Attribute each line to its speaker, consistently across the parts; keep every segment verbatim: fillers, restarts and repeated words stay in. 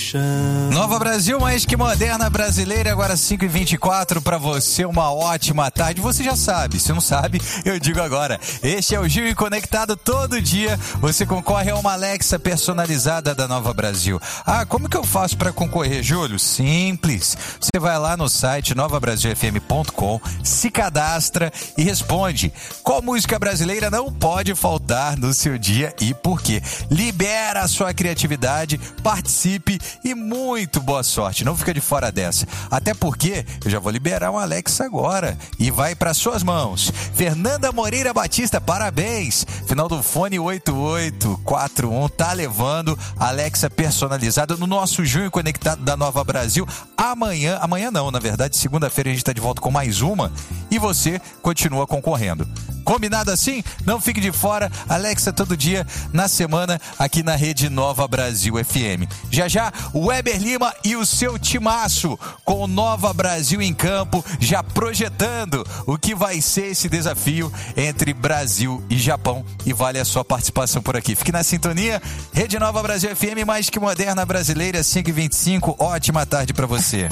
Speaker 1: chão.
Speaker 2: Nova Brasil, mais que moderna brasileira, agora cinco e vinte e quatro, pra você uma ótima tarde. Você já sabe, se não sabe, eu digo agora. Este é o Gil e Conectado. Todo dia você concorre a uma Alexa personalizada da Nova Brasil. Ah, como que eu faço pra concorrer, Júlio? Simples. Você vai lá no site nova brasil f m ponto com, se cadastra e responde qual música brasileira não pode faltar no seu dia e por quê. Libera a sua criatividade, participe e muito boa sorte. Não fica de fora dessa. Até porque eu já vou liberar um Alexa agora e vai para suas mãos. Fernanda Moreira Batista, parabéns. Final do fone oito oito quatro um tá levando Alexa personalizada no nosso Junho Conectado da Nova Brasil. Amanhã, amanhã não, na verdade, segunda-feira a gente tá de volta com mais uma e você continua concorrendo. Combinado assim? Não fique de fora. Alexa todo dia na semana aqui na Rede Nova Brasil F M. Já já, o Weber Lima e o seu timaço com o Nova Brasil em campo, já projetando o que vai ser esse desafio entre Brasil e Japão. E vale a sua participação por aqui. Fique na sintonia. Rede Nova Brasil F M, mais que moderna brasileira, cinco e vinte e cinco. Ótima tarde pra você.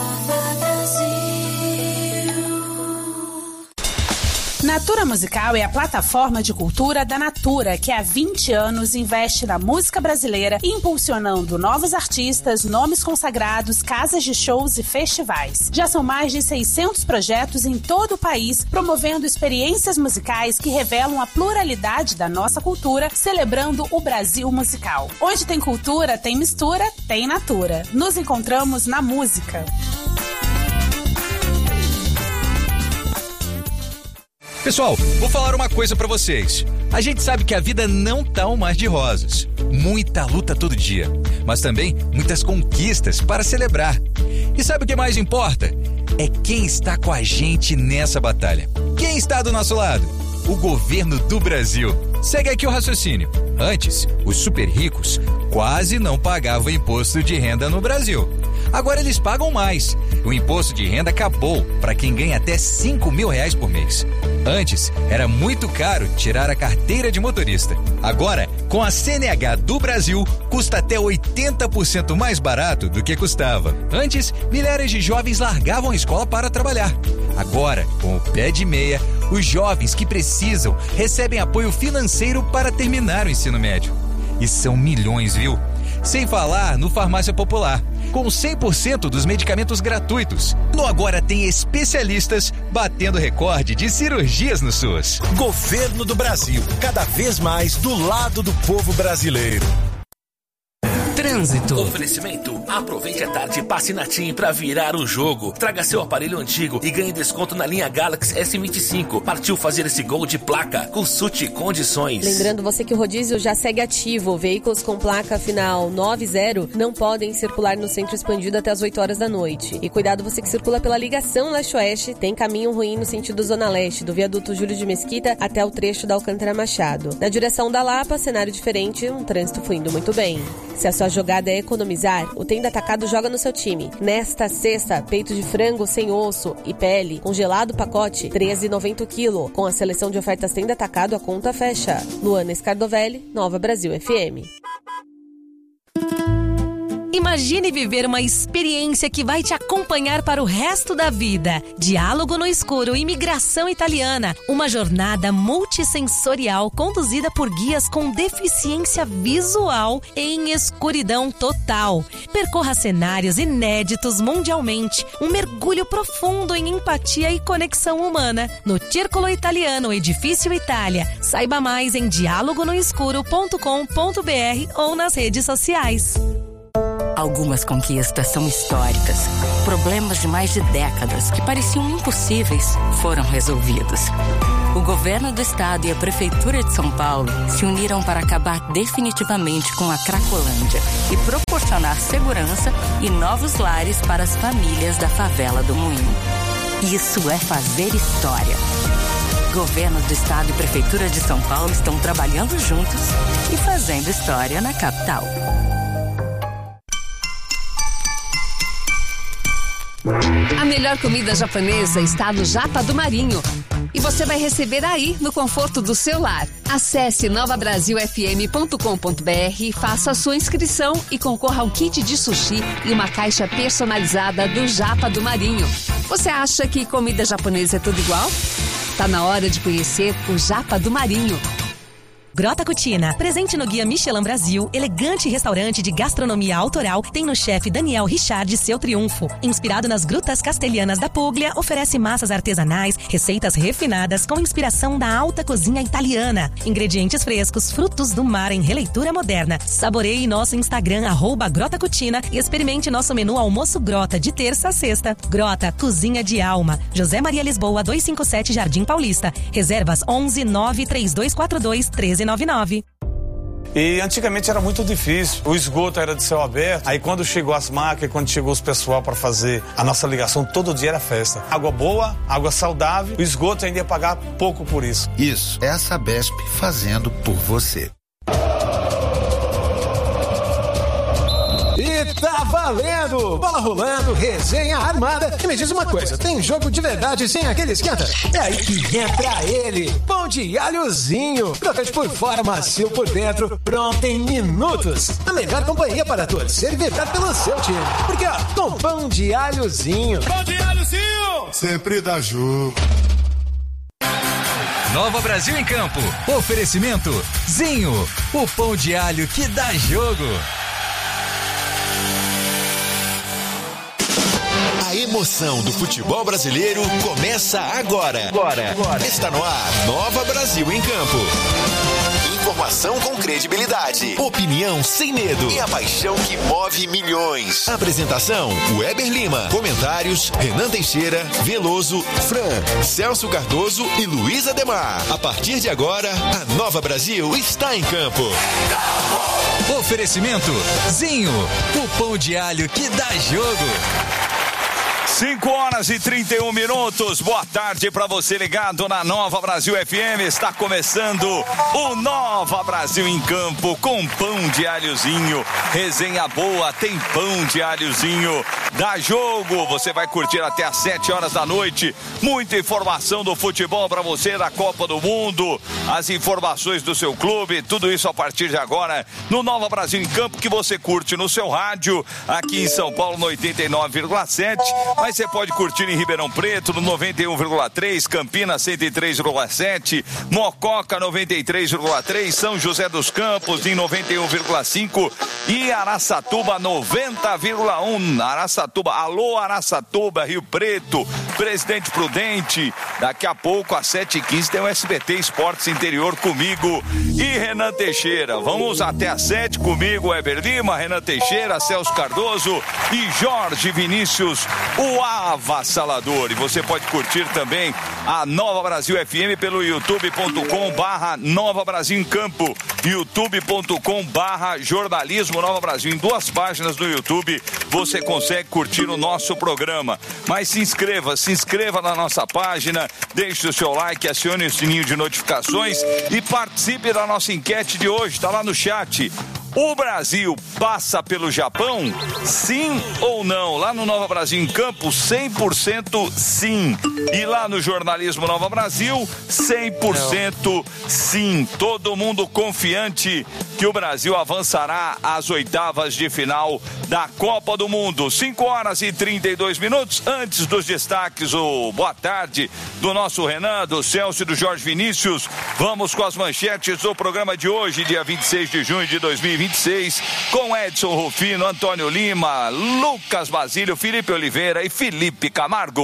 Speaker 3: Natura Musical é a plataforma de cultura da Natura, que há vinte anos investe na música brasileira, impulsionando novos artistas, nomes consagrados, casas de shows e festivais. Já são mais de seiscentos projetos em todo o país, promovendo experiências musicais que revelam a pluralidade da nossa cultura, celebrando o Brasil musical. Onde tem cultura, tem mistura, tem Natura. Nos encontramos na música.
Speaker 4: Pessoal, vou falar uma coisa pra vocês. A gente sabe que a vida não tá um mar de rosas. Muita luta todo dia, mas também muitas conquistas para celebrar. E sabe o que mais importa? É quem está com a gente nessa batalha. Quem está do nosso lado? O governo do Brasil. Segue aqui o raciocínio. Antes, os super ricos quase não pagavam imposto de renda no Brasil. Agora eles pagam mais. O imposto de renda acabou para quem ganha até cinco mil reais por mês. Antes, era muito caro tirar a carteira de motorista. Agora, com a C N H do Brasil, custa até oitenta por cento mais barato do que custava. Antes, milhares de jovens largavam a escola para trabalhar. Agora, com o pé de meia, os jovens que precisam recebem apoio financeiro para terminar o ensino médio. E são milhões, viu? Sem falar no Farmácia Popular, com cem por cento dos medicamentos gratuitos. No Agora tem especialistas batendo recorde de cirurgias no SUS.
Speaker 5: Governo do Brasil, cada vez mais do lado do povo brasileiro.
Speaker 6: Trânsito.
Speaker 7: Oferecimento. Aproveite a tarde e passe na TIM pra virar o jogo. Traga seu aparelho antigo e ganhe desconto na linha Galaxy S vinte e cinco. Partiu fazer esse gol de placa. Consulte condições.
Speaker 8: Lembrando você que o rodízio já segue ativo. Veículos com placa final nove zero não podem circular no centro expandido até as oito horas da noite. E cuidado você que circula pela ligação leste-oeste. Tem caminho ruim no sentido zona leste, do viaduto Júlio de Mesquita até o trecho da Alcântara Machado. Na direção da Lapa, cenário diferente, um trânsito fluindo muito bem. Se a sua jogada é economizar, o Tenda Atacado joga no seu time. Nesta sexta, peito de frango sem osso e pele, congelado pacote, treze reais e noventa centavos o quilo. Com a seleção de ofertas Tenda Atacado, a conta fecha. Luana Scardovelli, Nova Brasil F M.
Speaker 6: Imagine viver uma experiência que vai te acompanhar para o resto da vida. Diálogo no Escuro, Imigração Italiana. Uma jornada multissensorial conduzida por guias com deficiência visual em escuridão total. Percorra cenários inéditos mundialmente. Um mergulho profundo em empatia e conexão humana. No Circolo Italiano, Edifício Itália. Saiba mais em diálogo no escuro ponto com ponto b r ou nas redes sociais.
Speaker 9: Algumas conquistas são históricas. Problemas de mais de décadas que pareciam impossíveis foram resolvidos. O governo do estado e a prefeitura de São Paulo se uniram para acabar definitivamente com a Cracolândia e proporcionar segurança e novos lares para as famílias da favela do Moinho. Isso é fazer história. Governo do estado e prefeitura de São Paulo estão trabalhando juntos e fazendo história na capital.
Speaker 10: A melhor comida japonesa está no Japa do Marinho. E
Speaker 1: que você vai receber aí no conforto do seu lar. Acesse nova brasil f m ponto com ponto b r, faça a sua inscrição e concorra a um kit de sushi e uma caixa personalizada do Japa do Marinho. Você acha que comida japonesa é tudo igual? Tá na hora de conhecer o Japa do Marinho.
Speaker 6: Grota Cucina, presente no Guia Michelin Brasil, elegante restaurante de gastronomia autoral, tem no chefe Daniel Richard seu triunfo. Inspirado nas grutas castelhanas da Puglia, oferece massas artesanais, receitas refinadas com inspiração da alta cozinha italiana. Ingredientes frescos, frutos do mar em releitura moderna. Saboreie nosso Instagram, arroba Grota Cucina, e experimente nosso menu Almoço Grota, de terça a sexta. Grota, cozinha de alma. José Maria Lisboa, duzentos e cinquenta e sete, Jardim Paulista. Reservas onze nove três dois quatro dois treze noventa e nove.
Speaker 10: E antigamente era muito difícil, o esgoto era de céu aberto, aí quando chegou as máquinas, quando chegou os pessoal para fazer a nossa ligação, todo dia era festa. Água boa, água saudável, o esgoto ainda ia pagar pouco por isso.
Speaker 11: Isso, é a Sabesp fazendo por você.
Speaker 12: E tá valendo! Bola rolando, resenha armada. E me diz uma coisa, tem jogo de verdade sem aquele esquenta? É aí que entra ele, pão de alhozinho. Crocante por fora, macio por dentro, pronto em minutos. A melhor companhia para torcer e vibrar pelo seu time. Porque ó, com pão de alhozinho.
Speaker 13: Pão de alhozinho! Sempre dá jogo.
Speaker 4: Nova Brasil em Campo. Oferecimento Zinho, o pão de alho que dá jogo.
Speaker 5: A emoção do futebol brasileiro começa agora. Agora. agora. Está no ar, Nova Brasil em Campo. Informação com credibilidade, opinião sem medo e a paixão que move milhões. Apresentação, Weber Lima. Comentários, Renan Teixeira, Veloso, Fran, Celso Cardoso e Luiz Ademar. A partir de agora, a Nova Brasil está em campo.
Speaker 4: Oferecimento Zinho, o pão de alho que dá jogo.
Speaker 14: cinco horas e trinta e um minutos. Boa tarde para você ligado na Nova Brasil F M. Está começando o Nova Brasil em Campo com pão de alhozinho. Resenha boa, tem pão de alhozinho. Dá jogo, você vai curtir até às sete horas da noite. Muita informação do futebol para você da Copa do Mundo. As informações do seu clube, tudo isso a partir de agora no Nova Brasil em Campo, que você curte no seu rádio, aqui em São Paulo no oitenta e nove vírgula sete. Mas você pode curtir em Ribeirão Preto no noventa e um vírgula três, Campinas cento e três vírgula sete, Mococa noventa e três vírgula três, São José dos Campos em noventa e um vírgula cinco e Araçatuba noventa vírgula um. Araçatuba, alô Araçatuba, Rio Preto, Presidente Prudente. Daqui a pouco às sete e quinze tem o S B T Esportes Interior comigo e Renan Teixeira. Vamos até às sete comigo, Weber Lima, Renan Teixeira, Celso Cardoso e Jorge Vinícius, o avassalador. E você pode curtir também a Nova Brasil F M pelo youtube ponto com barra Nova Brasil em Campo, youtube ponto com barra Jornalismo Nova Brasil. Em duas páginas do YouTube você consegue curtir o nosso programa. Mas se inscreva, se inscreva na nossa página, deixe o seu like, acione o sininho de notificações e participe da nossa enquete de hoje. Está lá no chat. O Brasil passa pelo Japão? Sim ou não? Lá no Nova Brasil em Campo, cem por cento sim. E lá no Jornalismo Nova Brasil, cem por cento sim. Todo mundo confiante que o Brasil avançará às oitavas de final da Copa do Mundo. cinco horas e trinta e dois minutos. Antes dos destaques, o boa tarde do nosso Renan, do Celso e do Jorge Vinícius. Vamos com as manchetes do programa de hoje, dia vinte e seis de junho de dois mil e vinte e seis, com Edson Rufino, Antônio Lima, Lucas Basílio, Felipe Oliveira e Felipe Camargo.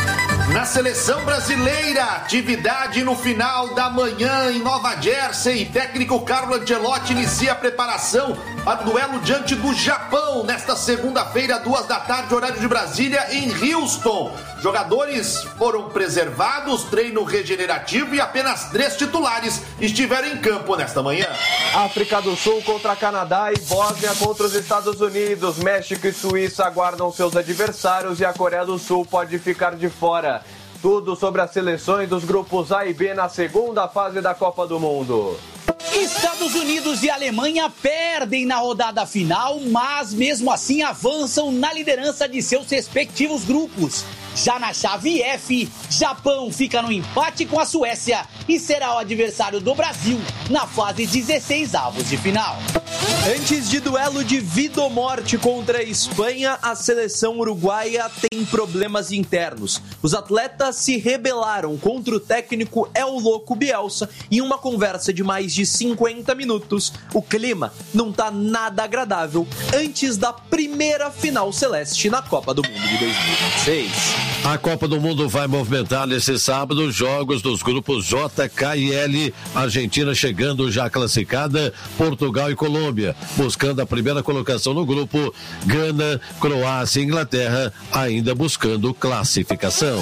Speaker 15: Na seleção brasileira, atividade no final da manhã em Nova Jersey. Técnico Carlo Ancelotti inicia a preparação para o duelo diante do Japão nesta segunda-feira, duas da tarde, horário de Brasília, em Houston. Jogadores foram preservados, treino regenerativo e apenas três titulares estiveram em campo nesta manhã.
Speaker 16: África do Sul contra Canadá e Bósnia contra os Estados Unidos. México e Suíça aguardam seus adversários e a Coreia do Sul pode ficar de fora. Tudo sobre as seleções dos grupos A e B na segunda fase da Copa do Mundo.
Speaker 17: Estados Unidos e Alemanha perdem na rodada final, mas mesmo assim avançam na liderança de seus respectivos grupos. Já na chave F, Japão fica no empate com a Suécia e será o adversário do Brasil na fase dezesseis avos de final.
Speaker 16: Antes de duelo de vida ou morte contra a Espanha, a seleção uruguaia tem problemas internos. Os atletas se rebelaram contra o técnico El Loco Bielsa em uma conversa de mais de cinquenta minutos. O clima não tá nada agradável antes da primeira final celeste na Copa do Mundo de dois mil e vinte e seis.
Speaker 18: A Copa do Mundo vai movimentar nesse sábado os jogos dos grupos J, K e L. Argentina chegando já classificada, Portugal e Colômbia buscando a primeira colocação no grupo. Gana, Croácia e Inglaterra ainda buscando classificação.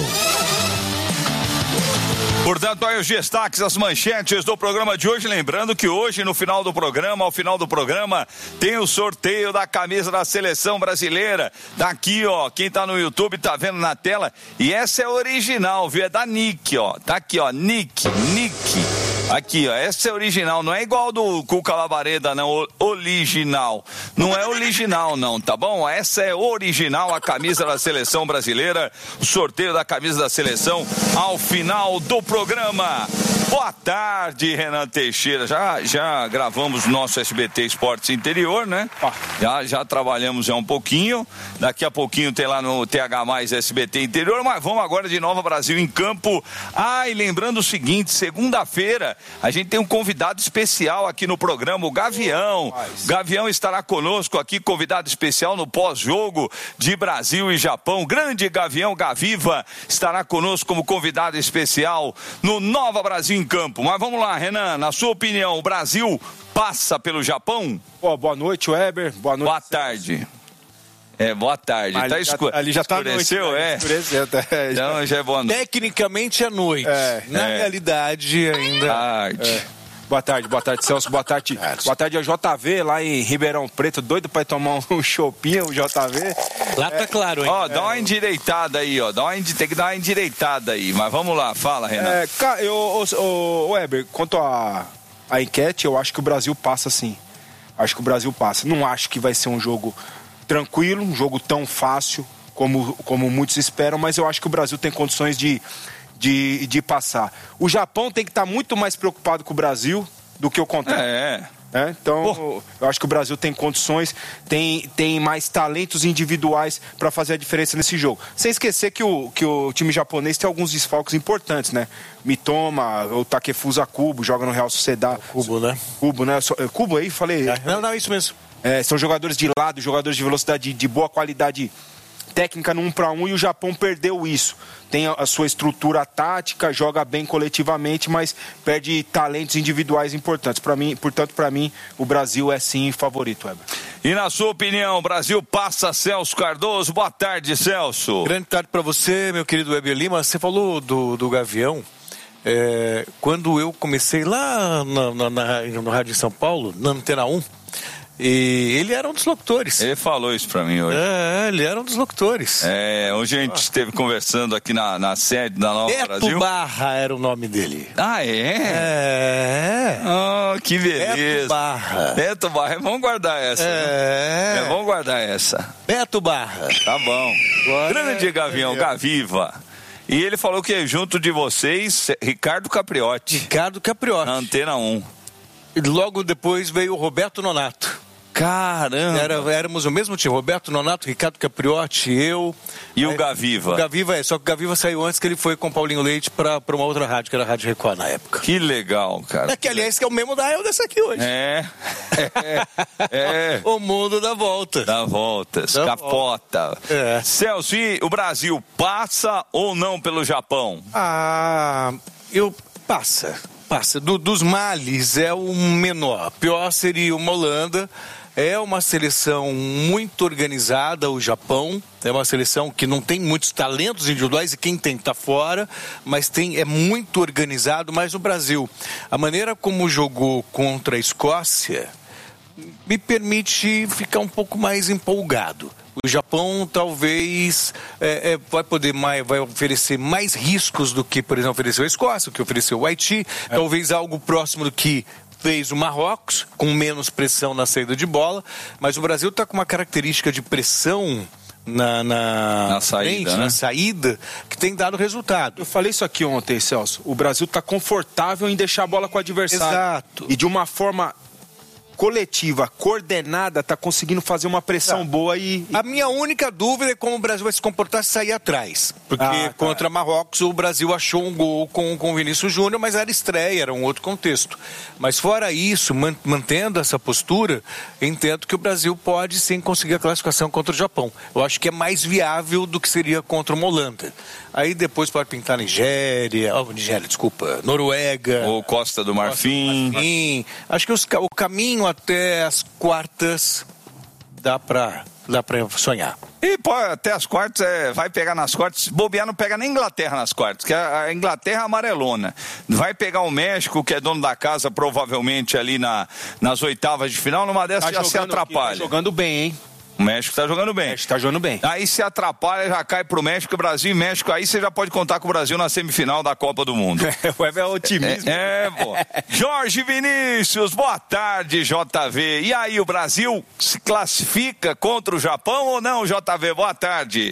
Speaker 14: Portanto, aí os destaques, as manchetes do programa de hoje. Lembrando que hoje, no final do programa, ao final do programa, tem o sorteio da camisa da seleção brasileira. Tá aqui, ó, quem tá no YouTube tá vendo na tela. E essa é original, viu? É da Nick, ó. Tá aqui, ó, Nick, Nick. Aqui, ó, essa é original, não é igual do Cuca Labareda, não, original. Não é original, não, tá bom? Essa é original, a camisa da seleção brasileira, o sorteio da camisa da seleção ao final do programa. Boa tarde, Renan Teixeira. Já, já gravamos nosso S B T Esportes Interior, né? Já, já trabalhamos já um pouquinho. Daqui a pouquinho tem lá no T H mais S B T Interior, mas vamos agora de Nova Brasil em campo. Ah, e lembrando o seguinte, segunda-feira a gente tem um convidado especial aqui no programa, o Gavião. Gavião estará conosco aqui, convidado especial no pós-jogo de Brasil e Japão. Grande Gavião, Gaviva, estará conosco como convidado especial no Nova Brasil em campo. Mas vamos lá, Renan, na sua opinião, o Brasil passa pelo Japão?
Speaker 19: Pô, boa noite, Weber. Boa noite.
Speaker 14: Boa tarde. É, boa tarde.
Speaker 19: Ali,
Speaker 14: tá escuro.
Speaker 19: Ali já tá
Speaker 14: escureceu,
Speaker 19: noite,
Speaker 14: é?
Speaker 19: Escureceu, é.
Speaker 14: Então já é boa noite.
Speaker 19: Tecnicamente é noite. É. Na
Speaker 14: é.
Speaker 19: realidade ainda.
Speaker 14: Tarde.
Speaker 19: É. Boa tarde, boa tarde, Celso. Boa tarde. tarde. Boa tarde ao J V lá em Ribeirão Preto, doido pra ir tomar um chopinho, o J V.
Speaker 14: Lá tá é. claro, hein? Ó, dá uma endireitada aí, ó. Dá uma, tem que dar uma endireitada aí. Mas vamos lá, fala, Renan.
Speaker 19: É, eu, o, o Weber, quanto a, a enquete, eu acho que o Brasil passa sim. Acho que o Brasil passa. Não acho que vai ser um jogo tranquilo, um jogo tão fácil como, como muitos esperam, mas eu acho que o Brasil tem condições de, de, de passar. O Japão tem que estar muito mais preocupado com o Brasil do que o contrário.
Speaker 14: É.
Speaker 19: É, então, Pô. eu acho que o Brasil tem condições, tem, tem mais talentos individuais para fazer a diferença nesse jogo. Sem esquecer que o, que o time japonês tem alguns desfalques importantes, né? Mitoma, o Takefusa Kubo, joga no Real Sociedad.
Speaker 20: Kubo, né?
Speaker 19: Kubo, né? Kubo aí, falei.
Speaker 20: É. Não, não, isso mesmo.
Speaker 19: É, são jogadores de lado, jogadores de velocidade, de, de boa qualidade técnica no um para um, e o Japão perdeu isso. Tem a, a sua estrutura tática, joga bem coletivamente, mas perde talentos individuais importantes. Pra mim, portanto, para mim, o Brasil é sim favorito, Weber.
Speaker 14: E na sua opinião, o Brasil passa, Celso Cardoso? Boa tarde, Celso.
Speaker 20: Grande tarde para você, meu querido Weber Lima. Você falou do, do Gavião. É, quando eu comecei lá na, na, na, no Rádio de São Paulo, na Antena um, e ele era um dos locutores.
Speaker 14: Ele falou isso pra mim hoje.
Speaker 20: É, ele era um dos locutores.
Speaker 14: É, hoje a gente ah. esteve conversando aqui na, na sede da Nova
Speaker 20: Beto
Speaker 14: Brasil.
Speaker 20: Beto Barra era o nome dele.
Speaker 14: Ah, é?
Speaker 20: É.
Speaker 14: Oh, que beleza.
Speaker 20: Beto Barra.
Speaker 14: Beto Barra, vamos guardar essa. É. Né? É, vamos guardar essa.
Speaker 20: Beto Barra.
Speaker 14: Tá bom.
Speaker 20: Agora
Speaker 14: Grande
Speaker 20: é...
Speaker 14: Gavião, Gaviva. E ele falou que junto de vocês, Ricardo Capriotti.
Speaker 20: Ricardo Capriotti.
Speaker 14: Na Antena um.
Speaker 20: E logo depois veio o Roberto Nonato.
Speaker 14: Caramba!
Speaker 20: Era, éramos o mesmo time, Roberto Nonato, Ricardo Capriotti, eu...
Speaker 14: E
Speaker 20: aí,
Speaker 14: o Gaviva?
Speaker 20: O Gaviva é, só que o Gaviva saiu antes, que ele foi com o Paulinho Leite pra, pra uma outra rádio, que era a Rádio Record na época.
Speaker 14: Que legal, cara.
Speaker 20: É que, aliás, que é o mesmo da eu dessa aqui hoje.
Speaker 14: É, é, é.
Speaker 20: O mundo dá voltas.
Speaker 14: Dá voltas, dá capota. Volta. É. Celso, e o Brasil passa ou não pelo Japão?
Speaker 20: Ah, eu... Passa, passa. Do, dos males é o menor. Pior seria uma Holanda. É uma seleção muito organizada, o Japão. É uma seleção que não tem muitos talentos individuais, e quem tem está fora, mas tem, é muito organizado. Mas o Brasil, a maneira como jogou contra a Escócia, me permite ficar um pouco mais empolgado. O Japão talvez é, é, vai poder mais, vai oferecer mais riscos do que, por exemplo, ofereceu a Escócia, o que ofereceu o Haiti, é. Talvez algo próximo do que fez o Marrocos, com menos pressão na saída de bola, mas o Brasil está com uma característica de pressão na, na,
Speaker 14: na saída,
Speaker 20: frente,
Speaker 14: né?
Speaker 20: na saída, que tem dado resultado.
Speaker 19: Eu falei isso aqui ontem, Celso. O Brasil está confortável em deixar a bola com o adversário.
Speaker 20: Exato.
Speaker 19: E de uma forma coletiva, coordenada, está conseguindo fazer uma pressão
Speaker 20: Exato.
Speaker 19: boa e...
Speaker 20: A minha única dúvida é como o Brasil vai se comportar se sair atrás. Porque
Speaker 19: Ah, tá.
Speaker 20: contra Marrocos o Brasil achou um gol com o Vinícius Júnior, mas era estreia, era um outro contexto. Mas fora isso, man- mantendo essa postura, eu entendo que o Brasil pode sim conseguir a classificação contra o Japão. Eu acho que é mais viável do que seria contra uma Holanda. Aí depois pode pintar Nigéria, oh, Nigéria, desculpa, Noruega.
Speaker 14: Ou Costa do Marfim.
Speaker 20: Marfim. Acho que os ca- o caminho até as quartas dá pra, dá pra sonhar.
Speaker 14: E pô, até as quartas, é, vai pegar nas quartas. Bobear não pega nem Inglaterra nas quartas, que a, a Inglaterra é amarelona. Vai pegar o México, que é dono da casa, provavelmente ali na, nas oitavas de final. Numa dessas
Speaker 19: Tá
Speaker 14: já se
Speaker 19: jogando-
Speaker 14: atrapalha.
Speaker 19: Tá jogando bem, hein?
Speaker 14: O México tá jogando bem.
Speaker 19: Tá jogando bem.
Speaker 14: Aí se atrapalha, já cai pro México, Brasil e México. Aí você já pode contar com o Brasil na semifinal da Copa do Mundo.
Speaker 19: O Weber é otimismo.
Speaker 14: É, é, pô. Jorge Vinícius, boa tarde, J V. E aí, o Brasil se classifica contra o Japão ou não, J V? Boa tarde.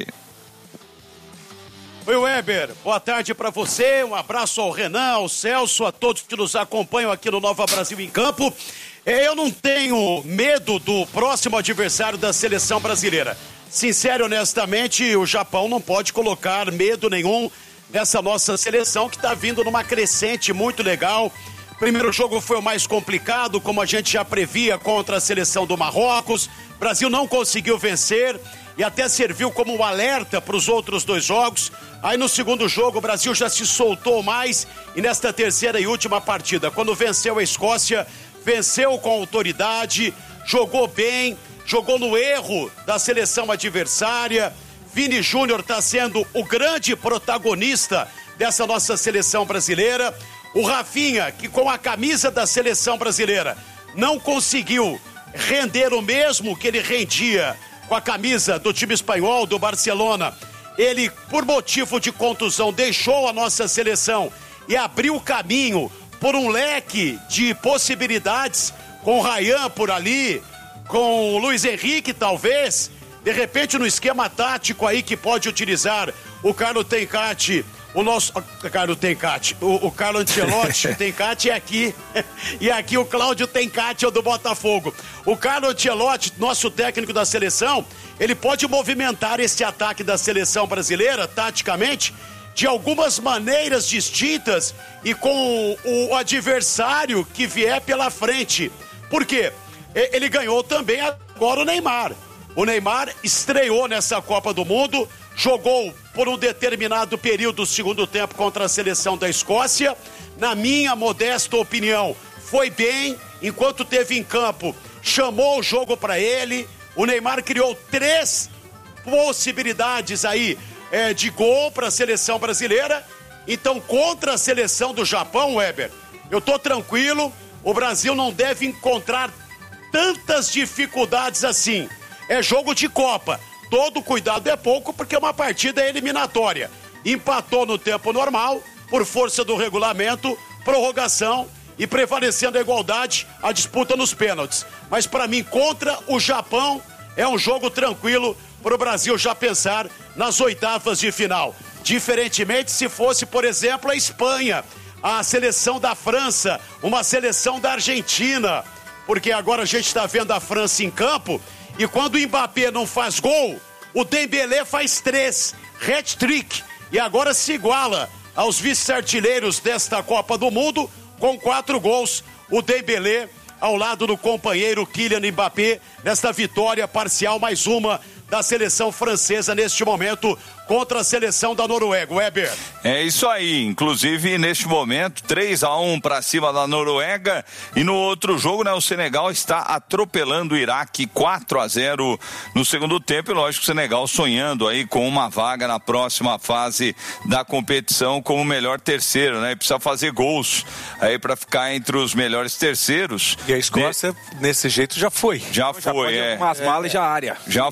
Speaker 21: Oi, Weber, boa tarde para você, um abraço ao Renan, ao Celso, a todos que nos acompanham aqui no Nova Brasil em Campo. Eu não tenho medo do próximo adversário da seleção brasileira. Sincero e honestamente, o Japão não pode colocar medo nenhum nessa nossa seleção que está vindo numa crescente muito legal. Primeiro jogo foi o mais complicado, como a gente já previa, contra a seleção do Marrocos. O Brasil não conseguiu vencer e até serviu como um alerta para os outros dois jogos. Aí no segundo jogo o Brasil já se soltou mais e nesta terceira e última partida, quando venceu a Escócia, venceu com autoridade, jogou bem, jogou no erro da seleção adversária. Vini Júnior está sendo o grande protagonista dessa nossa seleção brasileira. O Rafinha, que com a camisa da seleção brasileira não conseguiu render o mesmo que ele rendia com a camisa do time espanhol, do Barcelona. Ele, por motivo de contusão, deixou a nossa seleção e abriu caminho por um leque de possibilidades, com o Ryan por ali, com o Luiz Henrique talvez, de repente no esquema tático aí que pode utilizar o Carlo Tencati, o nosso, o Carlo Tencati, o, o Carlo Ancelotti, o Tencati é aqui, e aqui o Cláudio Tencati é o do Botafogo. O Carlo Ancelotti, nosso técnico da seleção, ele pode movimentar esse ataque da seleção brasileira, taticamente, de algumas maneiras distintas e com o adversário que vier pela frente. Por quê? Ele ganhou também agora o Neymar. O Neymar estreou nessa Copa do Mundo, jogou por um determinado período do segundo tempo contra a seleção da Escócia. Na minha modesta opinião, foi bem, enquanto teve em campo, chamou o jogo para ele. O Neymar criou três possibilidades aí é, de gol para a seleção brasileira. Então, contra a seleção do Japão, Weber, eu tô tranquilo, o Brasil não deve encontrar tantas dificuldades assim. É jogo de Copa. Todo cuidado é pouco porque é uma partida eliminatória. Empatou no tempo normal, por força do regulamento, prorrogação e prevalecendo a igualdade, a disputa nos pênaltis. Mas para mim, contra o Japão, é um jogo tranquilo para o Brasil já pensar nas oitavas de final. Diferentemente se fosse, por exemplo, a Espanha, a seleção da França, uma seleção da Argentina. Porque agora a gente está vendo a França em campo e quando o Mbappé não faz gol, o Dembélé faz três, hat-trick, e agora se iguala aos vice-artilheiros desta Copa do Mundo com quatro gols. O Dembélé ao lado do companheiro Kylian Mbappé nesta vitória parcial, mais uma da seleção francesa neste momento contra a seleção da Noruega. Weber.
Speaker 14: É isso aí, inclusive neste momento três a um para cima da Noruega e no outro jogo, né, o Senegal está atropelando o Iraque quatro a zero no segundo tempo e lógico o Senegal sonhando aí com uma vaga na próxima fase da competição como melhor terceiro, né? E precisa fazer gols aí para ficar entre os melhores terceiros.
Speaker 20: E a Escócia, de... nesse jeito, já foi.
Speaker 14: Já
Speaker 19: já
Speaker 14: foi, é.
Speaker 19: Umas malas
Speaker 14: é.
Speaker 19: já área.
Speaker 14: Já foi.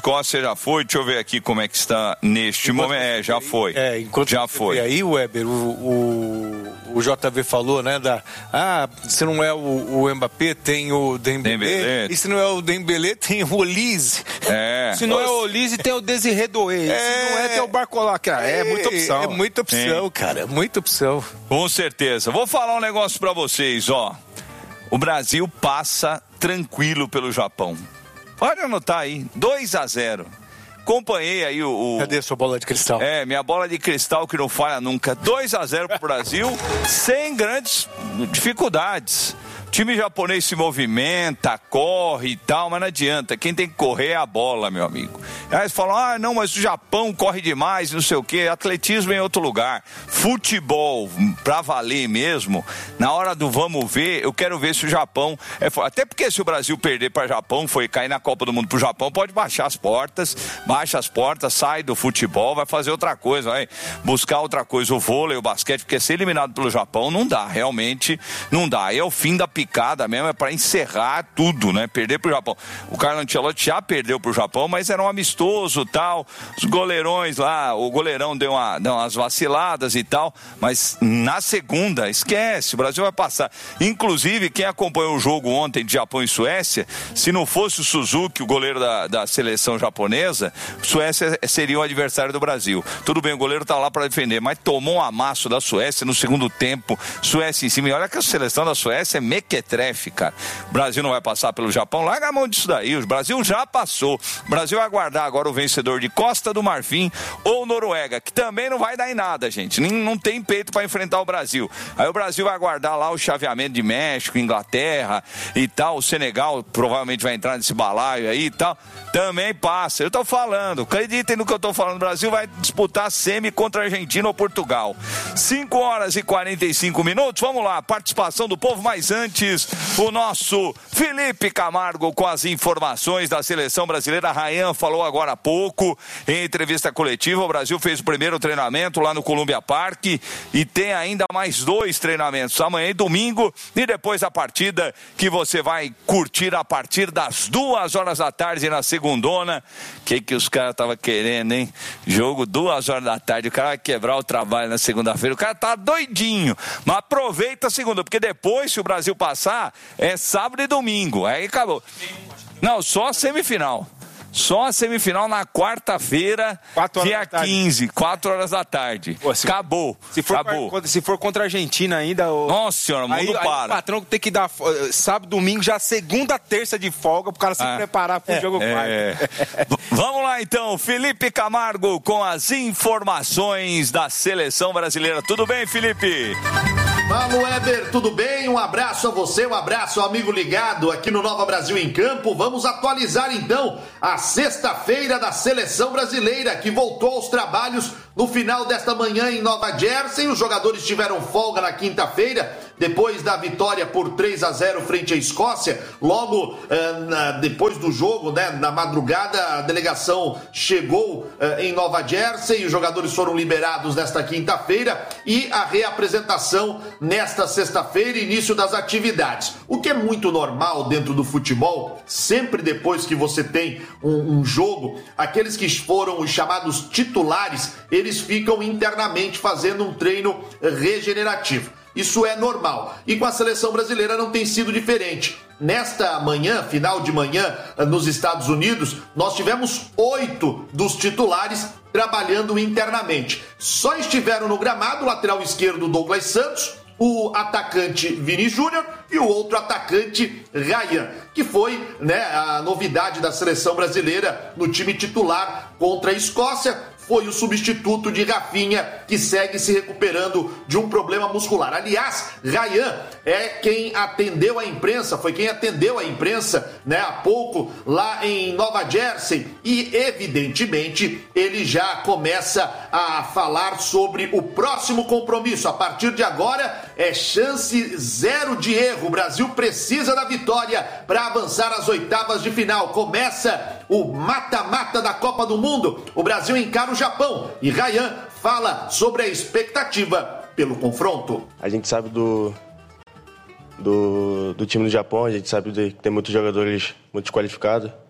Speaker 14: Escócia já foi, deixa eu ver aqui como é que está neste enquanto momento. É, já foi.
Speaker 20: É, enquanto
Speaker 14: já foi.
Speaker 20: E aí, Weber, o, o, o J V falou, né, da, ah, se não é o, o Mbappé, tem o Dembélé, Dembélé, e se não é o Dembélé, tem o Olise.
Speaker 14: É.
Speaker 20: Se não é o Olise, tem o Desiré Doué. É. Se não é, tem o Barcola. Cara, é, é muita opção. É muita opção, Sim. cara, é muita opção.
Speaker 14: Com certeza. Vou falar um negócio pra vocês, ó. O Brasil passa tranquilo pelo Japão. Pode anotar aí, dois a zero. Acompanhei aí o, o...
Speaker 20: Cadê a sua bola de cristal?
Speaker 14: É, minha bola de cristal que não falha nunca. dois a zero pro Brasil, sem grandes dificuldades. O time japonês se movimenta, corre e tal, mas não adianta. Quem tem que correr é a bola, meu amigo. Aí eles falam, ah, não, mas o Japão corre demais, não sei o quê. Atletismo em outro lugar. Futebol, pra valer mesmo, na hora do vamos ver, eu quero ver se o Japão... É... Até porque se o Brasil perder para o Japão, foi cair na Copa do Mundo pro Japão, pode baixar as portas, baixa as portas, sai do futebol, vai fazer outra coisa, vai buscar outra coisa, o vôlei, o basquete, porque ser eliminado pelo Japão não dá, realmente não dá. Aí é o fim da picada mesmo, é para encerrar tudo, né? Perder pro Japão. O Carlo Ancelotti já perdeu pro Japão, mas era um amistoso, tal, os goleirões lá, o goleirão deu, uma, deu umas vaciladas e tal, mas na segunda, esquece, o Brasil vai passar. Inclusive, quem acompanhou o jogo ontem de Japão e Suécia, se não fosse o Suzuki, o goleiro da, da seleção japonesa, Suécia seria o adversário do Brasil. Tudo bem, o goleiro tá lá para defender, mas tomou um amasso da Suécia no segundo tempo, Suécia em cima, e olha que a seleção da Suécia é mequetrefe, cara. O Brasil não vai passar pelo Japão, larga a mão disso daí, o Brasil já passou. O Brasil vai aguardar agora o vencedor de Costa do Marfim ou Noruega, que também não vai dar em nada, gente, Nem, não tem peito para enfrentar o Brasil. Aí o Brasil vai aguardar lá o chaveamento de México, Inglaterra e tal, o Senegal provavelmente vai entrar nesse balaio aí e tal, também passa. Eu tô falando, acreditem no que eu tô falando, o Brasil vai disputar semi contra a Argentina ou Portugal. cinco horas e quarenta e cinco minutos, vamos lá, participação do povo, mas antes, o nosso Felipe Camargo com as informações da seleção brasileira. Rayan falou agora há pouco, em entrevista coletiva, o Brasil fez o primeiro treinamento lá no Columbia Park e tem ainda mais dois treinamentos, amanhã e domingo, e depois a partida que você vai curtir a partir das duas horas da tarde na segundona. O que que os caras estavam querendo, hein? Jogo duas horas da tarde, o cara vai quebrar o trabalho na segunda-feira, o cara tá doidinho, mas aproveita a segunda, porque depois, se o Brasil passar, é sábado e domingo, aí acabou. Não, só a semifinal. Só a semifinal na quarta-feira, dia quinze, quatro horas da tarde. Pô, se, acabou.
Speaker 20: Se for,
Speaker 14: acabou.
Speaker 20: Se for contra a Argentina ainda... O...
Speaker 14: Nossa senhora, o mundo
Speaker 20: aí,
Speaker 14: para.
Speaker 20: Aí o patrão tem que dar sábado, domingo, já segunda, terça de folga, pro cara se ah, preparar pro é, jogo
Speaker 14: é. quarto. Vamos lá então, Felipe Camargo com as informações da seleção brasileira. Tudo bem, Felipe?
Speaker 15: Fala, Weber, tudo bem? Um abraço a você, um abraço ao amigo ligado aqui no Nova Brasil em Campo. Vamos atualizar então a sexta-feira da seleção brasileira, que voltou aos trabalhos no final desta manhã em Nova Jersey. Os jogadores tiveram folga na quinta-feira, depois da vitória por três a zero frente à Escócia. Logo eh, na, depois do jogo, né, na madrugada, a delegação chegou eh, em Nova Jersey, os jogadores foram liberados nesta quinta-feira e a reapresentação nesta sexta-feira, início das atividades. O que é muito normal dentro do futebol, sempre depois que você tem um, um jogo, aqueles que foram os chamados titulares, eles ficam internamente fazendo um treino regenerativo. Isso é normal. E com a seleção brasileira não tem sido diferente. Nesta manhã, final de manhã, nos Estados Unidos, nós tivemos oito dos titulares trabalhando internamente. Só estiveram no gramado o lateral esquerdo Douglas Santos, o atacante Vini Júnior e o outro atacante Rayan, que foi, né, a novidade da seleção brasileira no time titular contra a Escócia. Foi o substituto de Rafinha, que segue se recuperando de um problema muscular. Aliás, Rayan é quem atendeu a imprensa, foi quem atendeu a imprensa, né, há pouco lá em Nova Jersey, e evidentemente ele já começa a falar sobre o próximo compromisso. A partir de agora é chance zero de erro. O Brasil precisa da vitória para avançar às oitavas de final. Começa o mata-mata da Copa do Mundo. O Brasil encara o Japão e Rayan fala sobre a expectativa pelo confronto.
Speaker 2: A gente sabe do, do, do time do Japão, a gente sabe que tem muitos jogadores muito qualificados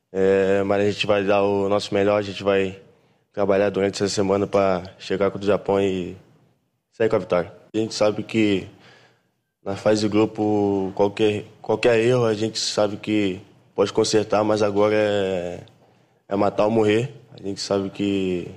Speaker 2: É, mas a gente vai dar o nosso melhor, a gente vai trabalhar durante essa semana para chegar contra o Japão e sair com a vitória. A gente sabe que na fase de grupo, qualquer, qualquer erro a gente sabe que pode consertar, mas agora é, é matar ou morrer. A gente sabe que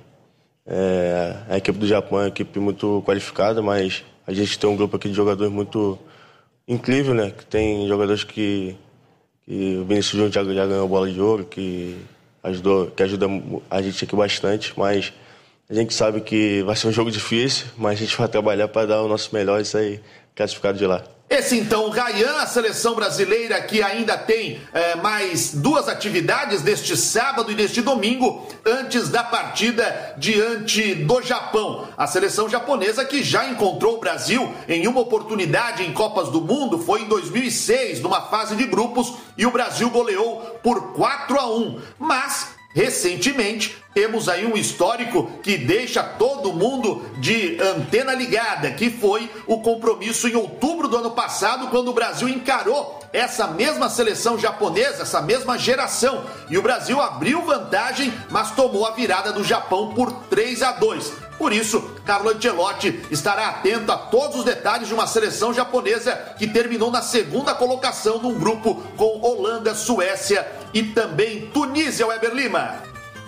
Speaker 2: é, a equipe do Japão é uma equipe muito qualificada, mas a gente tem um grupo aqui de jogadores muito incrível, né? Que tem jogadores que, que o Vinícius Júnior já, já ganhou bola de ouro, que, ajudou, que ajuda a gente aqui bastante, mas a gente sabe que vai ser um jogo difícil, mas a gente vai trabalhar para dar o nosso melhor e sair classificado de lá.
Speaker 15: Esse então, o Rayan, a seleção brasileira que ainda tem é, mais duas atividades neste sábado e neste domingo, antes da partida diante do Japão. A seleção japonesa que já encontrou o Brasil em uma oportunidade em Copas do Mundo, foi em dois mil e seis, numa fase de grupos, e o Brasil goleou por quatro a um. Mas, recentemente, temos aí um histórico que deixa todo mundo de antena ligada, que foi o compromisso em outubro do ano passado, quando o Brasil encarou essa mesma seleção japonesa, essa mesma geração. E o Brasil abriu vantagem, mas tomou a virada do Japão por três a dois. Por isso, Carlo Ancelotti estará atento a todos os detalhes de uma seleção japonesa que terminou na segunda colocação num grupo com Holanda, Suécia e também Tunísia. Weber Lima.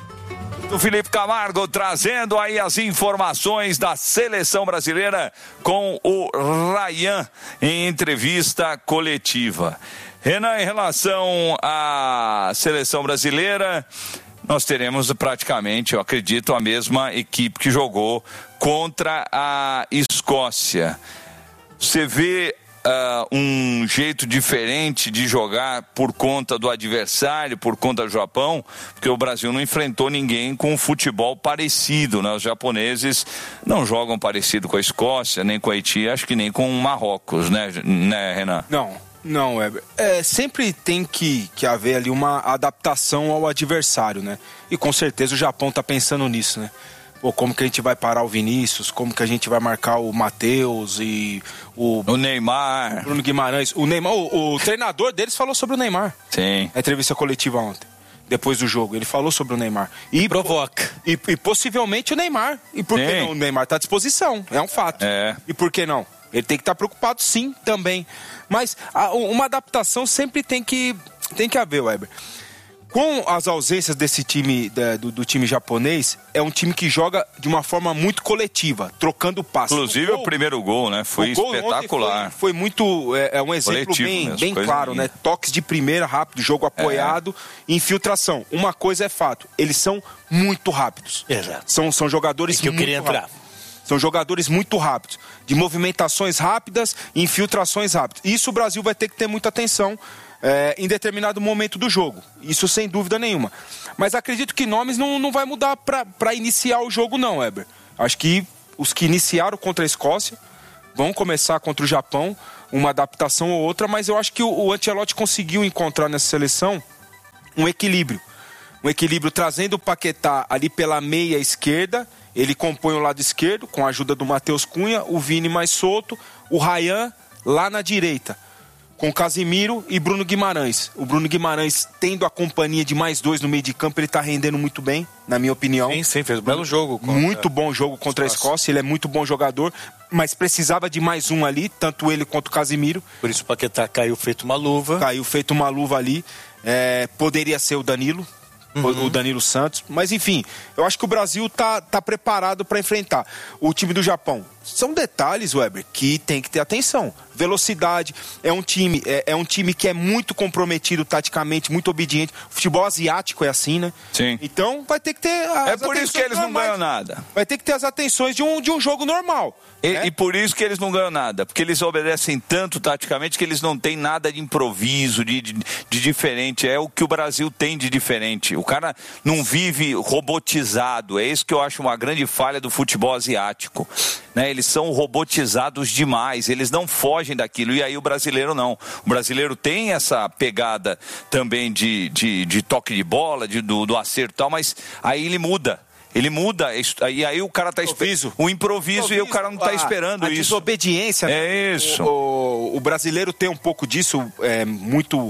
Speaker 14: O Felipe Camargo trazendo aí as informações da seleção brasileira com o Rayan em entrevista coletiva. Renan, em relação à seleção brasileira, nós teremos praticamente, eu acredito, a mesma equipe que jogou contra a Escócia. Você vê Uh, um jeito diferente de jogar por conta do adversário, por conta do Japão, porque o Brasil não enfrentou ninguém com um futebol parecido, né? Os japoneses não jogam parecido com a Escócia, nem com a Haiti, acho que nem com o Marrocos, né, né Renan?
Speaker 19: Não, não, Weber. É, sempre tem que, que haver ali uma adaptação ao adversário, né? E com certeza o Japão tá pensando nisso, né? Ou como que a gente vai parar o Vinícius, como que a gente vai marcar o Matheus e o...
Speaker 14: O Neymar.
Speaker 19: Bruno Guimarães. O Neymar, o, o treinador deles falou sobre o Neymar.
Speaker 14: Sim.
Speaker 19: Na entrevista coletiva ontem, depois do jogo, ele falou sobre o Neymar. E
Speaker 20: provoca.
Speaker 19: E, e possivelmente o Neymar. E por sim. que não? O Neymar está à disposição, é um fato.
Speaker 14: É.
Speaker 19: E por que não? Ele tem que estar tá preocupado sim, também. Mas a, uma adaptação sempre tem que, tem que haver, Weber. Com as ausências desse time, da, do, do time japonês, é um time que joga de uma forma muito coletiva, trocando passes.
Speaker 14: Inclusive o, gol, o primeiro gol, né? Foi gol espetacular.
Speaker 19: Foi, foi muito, é, é um exemplo coletivo bem, mesmo, bem claro, linda. Né? Toques de primeira, rápido, jogo apoiado, é. Infiltração. Uma coisa é fato, eles são muito rápidos.
Speaker 20: Exato.
Speaker 19: São, são jogadores
Speaker 20: é que eu
Speaker 19: muito
Speaker 20: queria entrar.
Speaker 19: rápidos. São jogadores muito rápidos, de movimentações rápidas e infiltrações rápidas. Isso o Brasil vai ter que ter muita atenção É, em determinado momento do jogo, isso sem dúvida nenhuma. Mas acredito que nomes não, não vai mudar para iniciar o jogo não, Weber. Acho que os que iniciaram contra a Escócia vão começar contra o Japão, uma adaptação ou outra, mas eu acho que o, o Ancelotti conseguiu encontrar nessa seleção um equilíbrio. Um equilíbrio trazendo o Paquetá ali pela meia esquerda, ele compõe o lado esquerdo com a ajuda do Matheus Cunha, o Vini mais solto, o Rayan lá na direita, com Casimiro e Bruno Guimarães. O Bruno Guimarães, tendo a companhia de mais dois no meio de campo, ele está rendendo muito bem, na minha opinião.
Speaker 20: Sim, sim, fez um belo jogo.
Speaker 19: Contra... Muito bom jogo contra a Escócia, ele é muito bom jogador, mas precisava de mais um ali, tanto ele quanto o Casimiro.
Speaker 20: Por isso o Paquetá caiu feito uma luva.
Speaker 19: Caiu feito uma luva ali. É, poderia ser o Danilo, uhum. o Danilo Santos, mas enfim, eu acho que o Brasil tá, tá preparado para enfrentar o time do Japão. São detalhes, Weber, que tem que ter atenção. Velocidade, é um time, é, é um time que é muito comprometido taticamente, muito obediente. O futebol asiático é assim, né?
Speaker 14: Sim.
Speaker 19: Então vai ter que ter as
Speaker 14: É por isso que eles normais. Não ganham nada.
Speaker 19: Vai ter que ter as atenções de um, de um jogo normal.
Speaker 14: E,
Speaker 19: né?
Speaker 14: e por isso que eles não ganham nada, porque eles obedecem tanto taticamente que eles não têm nada de improviso, de, de, de diferente. É o que o Brasil tem de diferente. O cara não vive robotizado. É isso que eu acho uma grande falha do futebol asiático. Né? Eles são robotizados demais, eles não fogem daquilo, e aí o brasileiro não. O brasileiro tem essa pegada também de, de, de toque de bola, de, do, do acerto e tal, mas aí ele muda. Ele muda, e aí o cara tá esperando o improviso, improviso e o cara não tá esperando
Speaker 19: a, a
Speaker 14: isso.
Speaker 19: Desobediência.
Speaker 14: É isso.
Speaker 19: O, o, o brasileiro tem um pouco disso, é, muito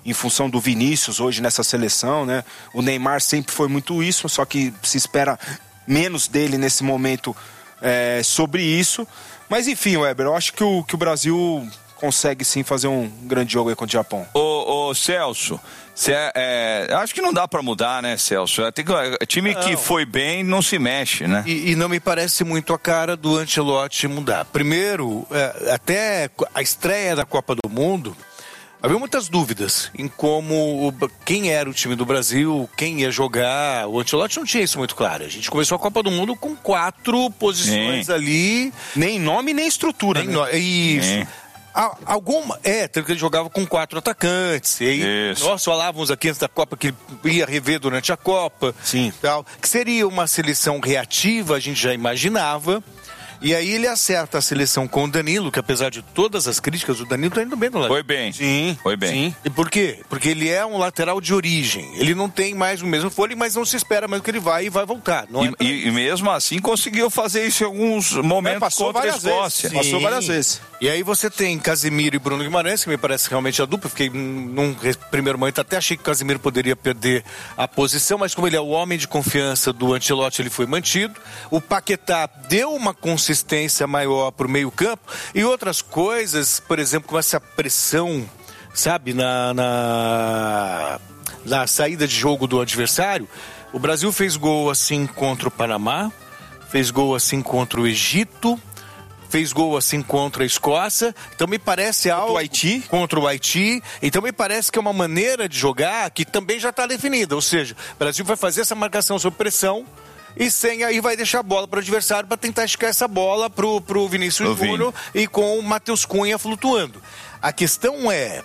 Speaker 19: em função do Vinícius hoje nessa seleção, né? O Neymar sempre foi muito isso, só que se espera menos dele nesse momento é, sobre isso. Mas enfim, Weber, eu acho que o, que o Brasil consegue sim fazer um grande jogo aí contra o Japão.
Speaker 14: Ô, ô Celso, cê, é, acho que não dá pra mudar, né, Celso? Tem que, time não. que foi bem não se mexe, né?
Speaker 20: E, e não me parece muito a cara do Ancelotti mudar. Primeiro, é, até a estreia da Copa do Mundo, havia muitas dúvidas em como, quem era o time do Brasil, quem ia jogar. O Ancelotti não tinha isso muito claro. A gente começou a Copa do Mundo com quatro posições Sim. ali.
Speaker 19: Nem nome, nem estrutura. Nem
Speaker 20: né? no... Isso. Sim. Alguma. É, que ele jogava com quatro atacantes. E aí, Isso. nós falávamos aqui antes da Copa que ele ia rever durante a Copa.
Speaker 19: Sim.
Speaker 20: Tal, que seria uma seleção reativa, a gente já imaginava. E aí ele acerta a seleção com o Danilo, que apesar de todas as críticas, o Danilo tá indo bem no lateral.
Speaker 14: Foi bem.
Speaker 20: Sim.
Speaker 14: Foi bem. Sim.
Speaker 20: E por quê? Porque ele é um lateral de origem. Ele não tem mais o mesmo fôlego, mas não se espera mais que ele vai e vai voltar. Não
Speaker 14: e,
Speaker 20: é
Speaker 14: e, e mesmo assim conseguiu fazer isso em alguns momentos é,
Speaker 19: passou
Speaker 14: contra a Escócia.
Speaker 19: Vezes. Passou várias vezes.
Speaker 20: E aí você tem Casemiro e Bruno Guimarães, que me parece realmente a dupla. Fiquei num primeiro momento, até achei que o Casemiro poderia perder a posição, mas como ele é o homem de confiança do Ancelotti, ele foi mantido. O Paquetá deu uma consistência maior para o meio campo. E outras coisas, por exemplo, com essa pressão, sabe, na, na, na saída de jogo do adversário. O Brasil fez gol assim contra o Panamá, fez gol assim contra o Egito, fez gol assim contra a Escócia, então me parece algo...
Speaker 19: Contra o Haiti?
Speaker 20: Contra o Haiti, então me parece que é uma maneira de jogar que também já está definida, ou seja, o Brasil vai fazer essa marcação sob pressão e sem aí vai deixar a bola para o adversário para tentar esticar essa bola pro, pro Vinícius Júnior e com o Matheus Cunha flutuando. A questão é...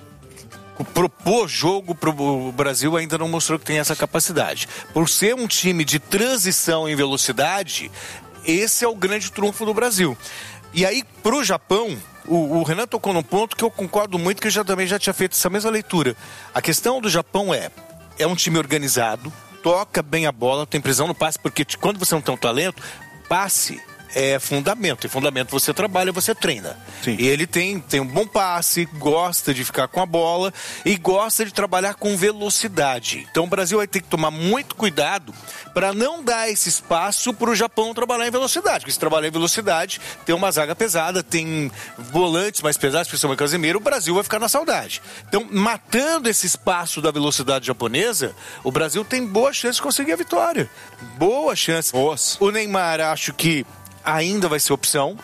Speaker 20: propor jogo para o Brasil ainda não mostrou que tem essa capacidade. Por ser um time de transição em velocidade, esse é o grande trunfo do Brasil. E aí, para o Japão, o Renan tocou num ponto que eu concordo muito, que eu já, também já tinha feito essa mesma leitura. A questão do Japão é, é um time organizado, toca bem a bola, tem prisão no passe, porque quando você não tem um talento, passe é fundamento. E fundamento você trabalha, você treina.
Speaker 19: Sim.
Speaker 20: E ele tem, tem um bom passe, gosta de ficar com a bola e gosta de trabalhar com velocidade. Então o Brasil vai ter que tomar muito cuidado para não dar esse espaço para o Japão trabalhar em velocidade. Porque se trabalhar em velocidade, tem uma zaga pesada, tem volantes mais pesados, principalmente o Casemiro, o Brasil vai ficar na saudade. Então, matando esse espaço da velocidade japonesa, o Brasil tem boa chance de conseguir a vitória. Boa chance.
Speaker 19: Boas.
Speaker 20: O Neymar, acho que ainda vai ser opção.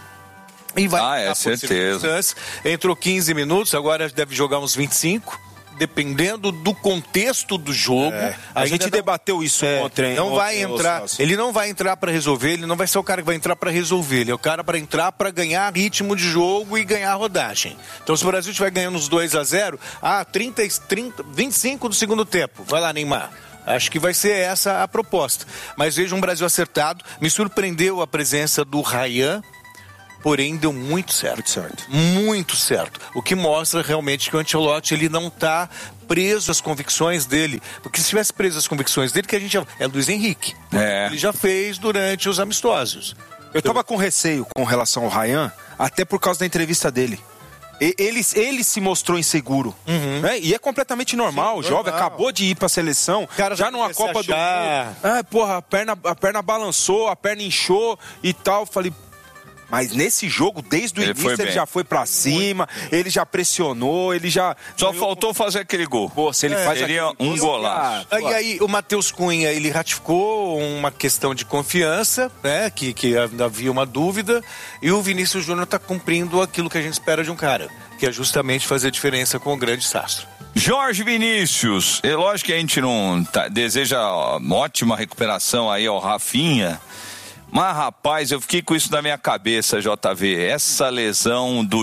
Speaker 20: E vai
Speaker 14: ah, é certeza.
Speaker 20: Entrou quinze minutos, agora deve jogar uns vinte e cinco, dependendo do contexto do jogo.
Speaker 19: É, a gente não, debateu isso
Speaker 20: é,
Speaker 19: ontem.
Speaker 20: Não vai entrar, ele não vai entrar para resolver, ele não vai ser o cara que vai entrar para resolver, ele é o cara para entrar para ganhar ritmo de jogo e ganhar rodagem. Então se o Brasil estiver ganhando uns dois a zero, ah, trinta, trinta, vinte e cinco do segundo tempo, vai lá, Neymar. Acho que vai ser essa a proposta. Mas vejo um Brasil acertado. Me surpreendeu a presença do Ryan, porém deu muito certo.
Speaker 19: Muito certo.
Speaker 20: Muito certo. O que mostra realmente que o Ancelotti ele não está preso às convicções dele. Porque se tivesse preso às convicções dele, que a gente já... é Luiz Henrique.
Speaker 14: É.
Speaker 20: Ele já fez durante os amistosos.
Speaker 19: Eu estava com receio com relação ao Ryan, até por causa da entrevista dele. Ele, ele se mostrou inseguro,
Speaker 20: uhum.
Speaker 19: né? E é completamente normal. Sim, o jovem normal. Acabou de ir pra seleção, cara, já numa Copa do Mundo. Ah, porra, a perna, a perna balançou, a perna inchou e tal. Falei, mas nesse jogo, desde o ele início, ele já foi pra cima, ele já pressionou, ele já...
Speaker 14: Só faltou fazer aquele gol.
Speaker 19: Pô, se ele é, faz
Speaker 14: seria um golaço.
Speaker 20: Ah, e aí, o Matheus Cunha, ele ratificou uma questão de confiança, né? Que, que havia uma dúvida. E o Vinícius Júnior tá cumprindo aquilo que a gente espera de um cara, que é justamente fazer diferença com o grande Sastro.
Speaker 14: Jorge Vinícius, é lógico que a gente não tá, deseja uma ótima recuperação aí ao Rafinha, mas rapaz, eu fiquei com isso na minha cabeça, J V, essa lesão do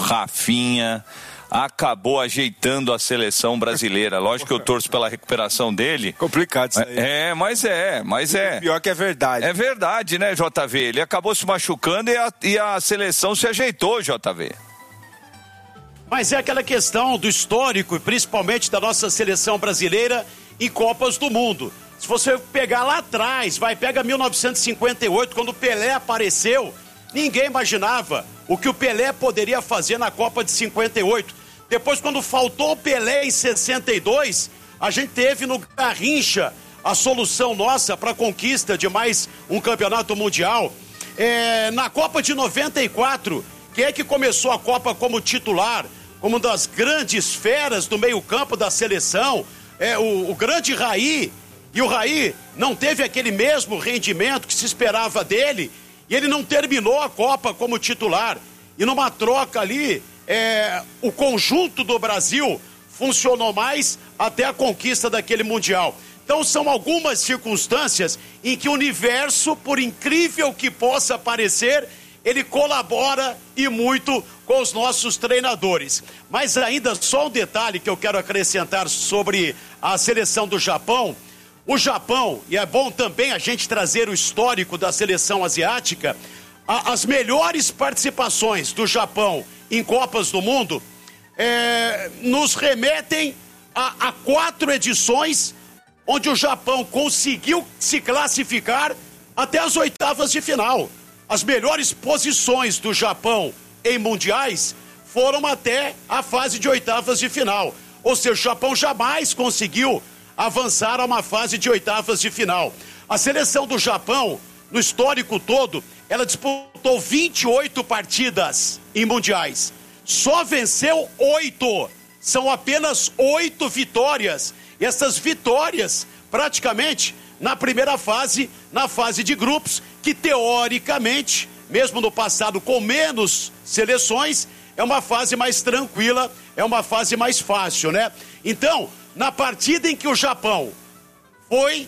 Speaker 14: Rafinha acabou ajeitando a seleção brasileira. Lógico que eu torço pela recuperação dele.
Speaker 19: Complicado isso aí.
Speaker 14: É, mas é, mas é.
Speaker 19: Pior que é verdade.
Speaker 14: É verdade, né, J V? Ele acabou se machucando e a, e a seleção se ajeitou, J V.
Speaker 21: Mas é aquela questão do histórico, e principalmente da nossa seleção brasileira em Copas do Mundo. Se você pegar lá atrás, vai, pega mil novecentos e cinquenta e oito, quando o Pelé apareceu, ninguém imaginava o que o Pelé poderia fazer na Copa de cinquenta e oito. Depois, quando faltou o Pelé em sessenta e dois, a gente teve no Garrincha a solução nossa para a conquista de mais um campeonato mundial. É, na Copa de noventa e quatro, quem é que começou a Copa como titular, como uma das grandes feras do meio-campo da seleção? É, o, o grande Raí. E o Raí não teve aquele mesmo rendimento que se esperava dele, e ele não terminou a Copa como titular. E numa troca ali, é, o conjunto do Brasil funcionou mais até a conquista daquele Mundial. Então são algumas circunstâncias em que o universo, por incrível que possa parecer, ele colabora e muito com os nossos treinadores. Mas ainda só um detalhe que eu quero acrescentar sobre a seleção do Japão. O Japão, e é bom também a gente trazer o histórico da seleção asiática, a, as melhores participações do Japão em Copas do Mundo é, nos remetem a, a quatro edições onde o Japão conseguiu se classificar até as oitavas de final. As melhores posições do Japão em mundiais foram até a fase de oitavas de final. Ou seja, o Japão jamais conseguiu avançar a uma fase de oitavas de final. A seleção do Japão, no histórico todo, ela disputou vinte e oito partidas em mundiais. Só venceu oito. São apenas oito vitórias. E essas vitórias, praticamente, na primeira fase, na fase de grupos, que teoricamente, mesmo no passado com menos seleções, é uma fase mais tranquila, é uma fase mais fácil, né? Então, na partida em que o Japão foi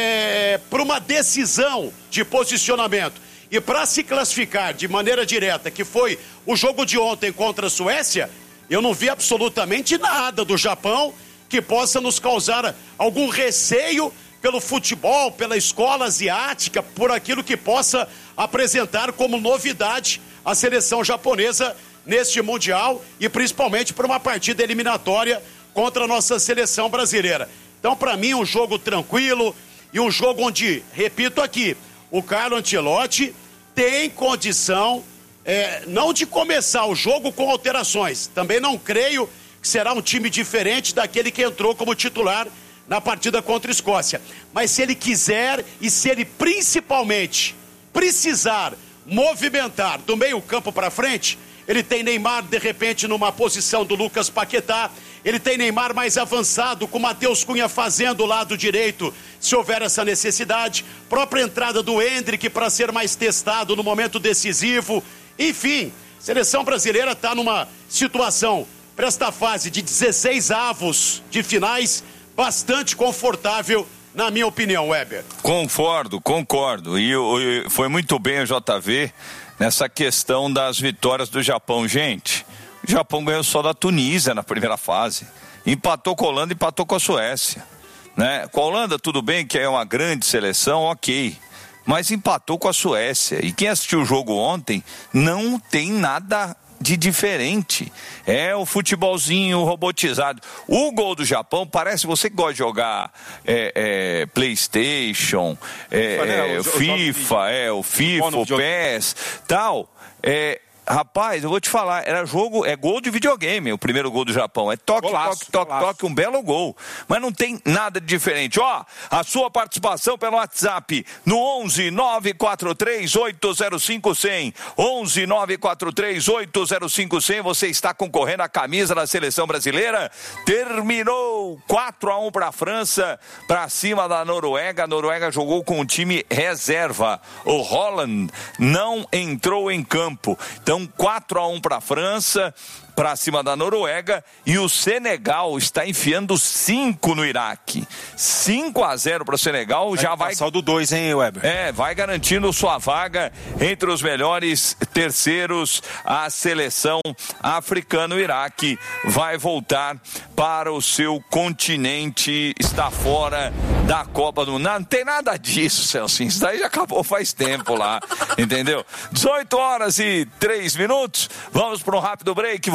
Speaker 21: é, para uma decisão de posicionamento e para se classificar de maneira direta, que foi o jogo de ontem contra a Suécia, eu não vi absolutamente nada do Japão que possa nos causar algum receio pelo futebol, pela escola asiática, por aquilo que possa apresentar como novidade a seleção japonesa neste Mundial e principalmente para uma partida eliminatória contra a nossa seleção brasileira. Então, para mim, um jogo tranquilo e um jogo onde, repito aqui, o Carlo Ancelotti tem condição, é, não de começar o jogo com alterações. Também não creio que será um time diferente daquele que entrou como titular na partida contra a Escócia. Mas se ele quiser e se ele principalmente precisar movimentar do meio campo para frente, ele tem Neymar, de repente, numa posição do Lucas Paquetá. Ele tem Neymar mais avançado, com Matheus Cunha fazendo o lado direito, se houver essa necessidade. Própria entrada do Endrick para ser mais testado no momento decisivo. Enfim, a seleção brasileira está numa situação, para esta fase de dezesseis avos de finais, bastante confortável, na minha opinião, Weber.
Speaker 14: Concordo, concordo. E, e foi muito bem o J V nessa questão das vitórias do Japão. Gente, o Japão ganhou só da Tunísia na primeira fase. Empatou com a Holanda, empatou com a Suécia. Né? Com a Holanda, tudo bem, que é uma grande seleção, ok. Mas empatou com a Suécia. E quem assistiu o jogo ontem não tem nada de diferente. É o futebolzinho robotizado. O gol do Japão parece, você que gosta de jogar é, é, PlayStation, é, é, o FIFA, é, o FIFA, o P E S, tal. É, rapaz, eu vou te falar, era jogo, é gol de videogame, o primeiro gol do Japão. É toque, golaço, toque, toque, golaço. toque, um belo gol. Mas não tem nada de diferente. Ó, a sua participação pelo WhatsApp no onze nove quatro três oito zero cinco cem. onze nove quatro três oito zero cinco cem. Você está concorrendo à camisa da seleção brasileira. Terminou quatro a um para a França, para cima da Noruega. A Noruega jogou com um time reserva. O Holland não entrou em campo. Então, quatro a um para a França, para cima da Noruega, e o Senegal está enfiando cinco no Iraque. cinco a zero para o Senegal, vai já vai...
Speaker 19: Saldo dois, hein, Weber?
Speaker 14: É, vai garantindo sua vaga entre os melhores terceiros. A seleção africana, o Iraque, vai voltar para o seu continente, está fora da Copa do Mundo. Não, não tem nada disso, Celcinho, isso daí já acabou faz tempo lá, entendeu? dezoito horas e três minutos, vamos para um rápido break, voltamos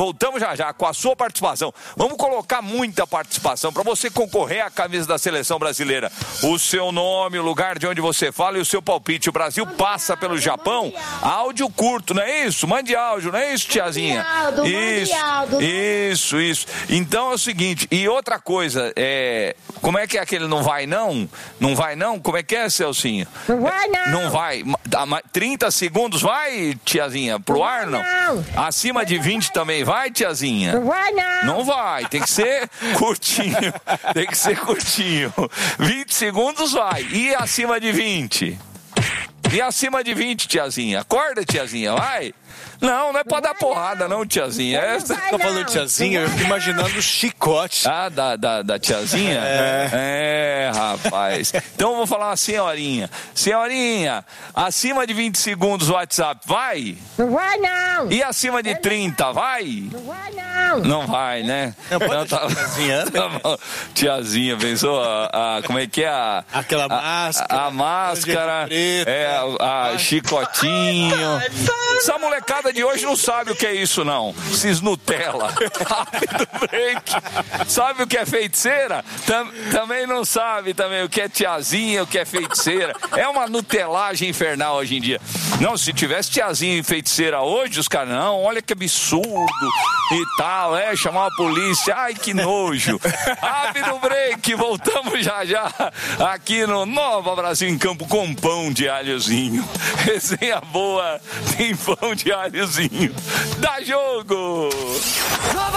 Speaker 14: voltamos já já com a sua participação. Vamos colocar muita participação para você concorrer à camisa da Seleção Brasileira. O seu nome, o lugar de onde você fala e o seu palpite. O Brasil passa pelo Japão. Áudio curto, não é isso? Mande áudio, não é isso, tiazinha? Isso, isso, isso. Então é o seguinte, e outra coisa, é, como é que é aquele não vai não? Não vai não? Como é que é, Celcinho?
Speaker 3: Não vai não.
Speaker 14: Não vai. trinta segundos vai, tiazinha? Pro ar não? Acima de vinte também vai, tiazinha?
Speaker 3: Não vai não.
Speaker 14: Não vai, tem que ser curtinho. Tem que ser curtinho. vinte segundos vai. E acima de vinte? E acima de vinte, tiazinha? Acorda, tiazinha, vai. Não, não é pra dar porrada, não, tiazinha. É...
Speaker 20: Tá falando tiazinha, eu fico imaginando o chicote.
Speaker 14: Ah, da, da, da tiazinha? É. É, rapaz. Então eu vou falar uma senhorinha. Senhorinha, acima de vinte segundos o WhatsApp, vai?
Speaker 3: Não vai, não.
Speaker 14: E acima de trinta, vai?
Speaker 3: Não vai, não.
Speaker 14: Não vai, né?
Speaker 20: Não pode
Speaker 14: então, tá...
Speaker 20: tiazinha.
Speaker 14: Tiazinha, pensou? A, a, como é que é? A,
Speaker 20: Aquela
Speaker 14: a,
Speaker 20: máscara.
Speaker 14: A, a máscara. É, a, a chicotinho. Essa molecada de hoje não sabe o que é isso, não. Esses Nutella. Rápido break. Sabe o que é feiticeira? Tam, também não sabe também o que é tiazinha, o que é feiticeira. É uma nutelagem infernal hoje em dia. Não, se tivesse tiazinha e feiticeira hoje, os caras, não, olha que absurdo e tal, é, chamar a polícia, ai que nojo. Rápido break, voltamos já já aqui no Nova Brasil em Campo com pão de alhozinho. Resenha boa, tem pão de alhozinho. Dá jogo!